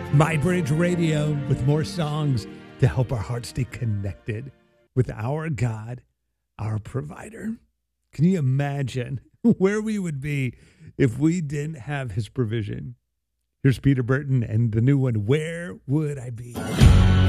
My Bridge Radio with more songs to help our hearts stay connected with our God, our provider. Can you imagine where we would be if we didn't have his provision? Here's Peter Burton and the new one, Where Would I Be?